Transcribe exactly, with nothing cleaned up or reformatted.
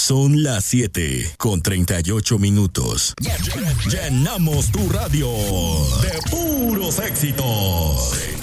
Son las siete con treinta y ocho minutos. Llenamos tu radio de puros éxitos.